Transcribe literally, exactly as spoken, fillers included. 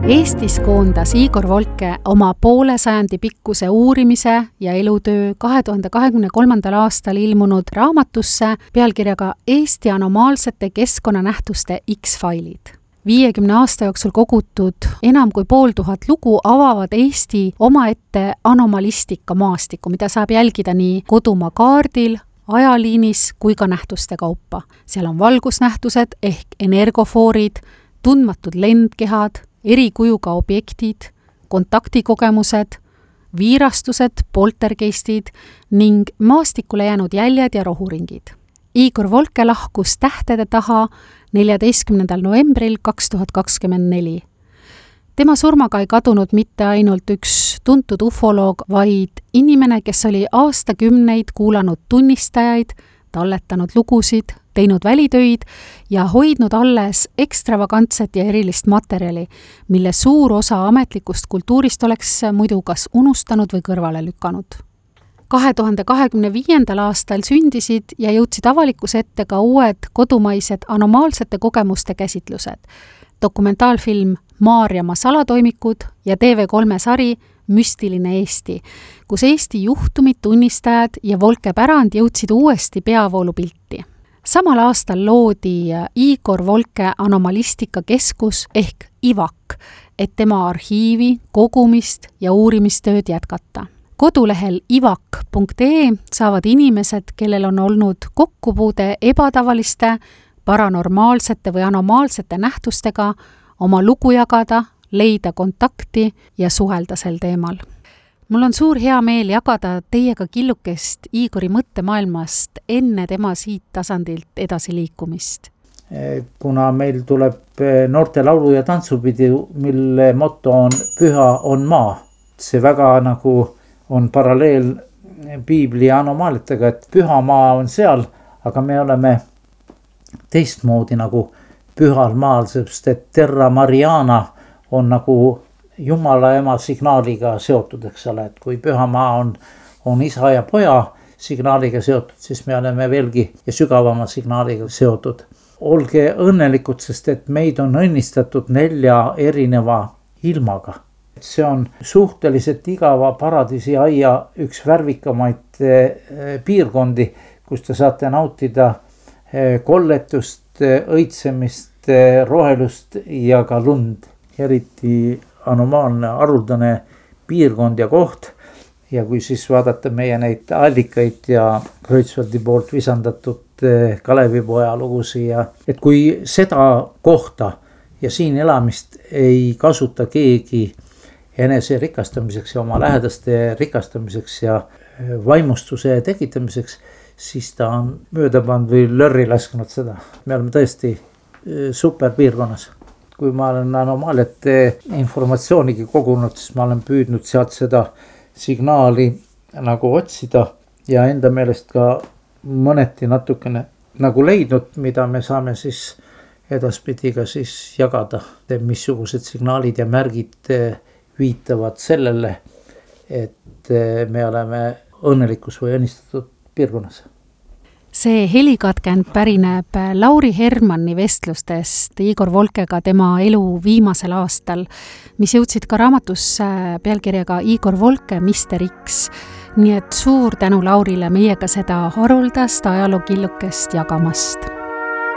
Eestis koondas Igor Volke oma poole sajandi pikkuse uurimise ja elutöö kahe tuhande kahekümne kolmandal aastal ilmunud raamatusse pealkirjaga Eesti anomaalsete keskkonnanähtuste X-failid. viiekümne aasta jooksul kogutud enam kui pool tuhat lugu avavad Eesti omaette anomalistika maastiku, mida saab jälgida nii kodumaa kaardil, ajaliinis kui ka nähtuste kaupa. Seal on valgusnähtused ehk energofoorid, tundmatud lendkehad, eri kujuga objektid, kontaktikogemused, viirastused, poltergeistid ning maastikule jäänud jäljed ja rohuringid. Igor Volke lahkus tähtede taha neljateistkümnendal novembril kaks tuhat kakskümmend neli. Tema surmaga ei kadunud mitte ainult üks tuntud ufoloog, vaid inimene, kes oli aastakümneid kuulanud tunnistajaid, talletanud lugusid, teinud välitöid ja hoidnud alles ekstravagantset ja erilist materjali, mille suur osa ametlikust kultuurist oleks muidu kas unustanud või kõrvale lükanud. kahe tuhande kahekümne viiendal aastal sündisid ja jõudsid avalikkuse ette ka uued kodumaised anomaalsete kogemuste käsitlused. Dokumentaalfilm Maarjamaa salatoimikud ja T V kolme sari Müstiline Eesti, kus Eesti juhtumid, tunnistajad ja Volke pärand jõudsid uuesti peavoolupilti. Samal aastal loodi Igor Volke anomalistika keskus ehk I V A K, et tema arhiivi, kogumist ja uurimistööd jätkata. Kodulehel ivak punkt ee saavad inimesed, kellel on olnud kokkupuude ebatavaliste, paranormaalsete või anomaalsete nähtustega, oma lugu jagada, leida kontakti ja suhelda sel teemal. Mul on suur hea meel jagada teiega killukest Igori mõttemaailmast enne tema siit tasandilt edasi liikumist. Kuna meil tuleb noorte laulu- ja tantsupidu, mille motto on Püha on maa. See väga nagu on paralleel piibli anomaalitega, et püha maa on seal, aga me oleme teistmoodi nagu pühal maal, sest et Terra Mariana on nagu Jumala ema signaaliga seotud, eks ole, et kui püha maa on, on isa ja poja signaaliga seotud, siis me oleme veelgi ja sügavama signaaliga seotud. Olge õnnelikud, sest et meid on õnnistatud nelja erineva ilmaga. See on suhteliselt igava paradiisi aia üks värvikamaid piirkondi, kus te saate nautida kolletust, õitsemist, rohelust ja ka lund. Eriti anomaalne haruldane piirkond ja koht. Ja kui siis vaadata meie neid allikaid ja Kreutzwaldi poolt visandatud Kalevipoja lugusi ja et kui seda kohta ja siin elamist ei kasuta keegi enese rikastamiseks ja oma lähedaste rikastamiseks ja vaimustuse tekitamiseks, siis ta on mööda pannud või lörri lasknud seda. Me oleme tõesti super piirkonnas. Kui ma olen anomaaliate informatsioonigi kogunud, siis ma olen püüdnud sealt seda signaali nagu otsida ja enda meelest ka mõneti natukene nagu leidnud, mida me saame siis edaspidi ka siis jagada, missugused signaalid ja märgid viitavad sellele, et me oleme õnnelikus või õnnistatud piirkonnas. See helikatkend pärineb Lauri Hermanni vestlustest Igor Volkega tema elu viimasel aastal, mis jõudsid ka raamatusse pealkirjaga Igor Volke Mister X. Nii et suur tänu Laurile meiega seda haruldast ajalookillukest jagamast.